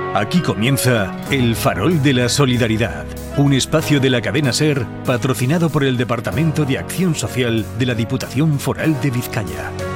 Aquí comienza El Farol de la Solidaridad, un espacio de la cadena SER patrocinado por el Departamento de Acción Social de la Diputación Foral de Vizcaya.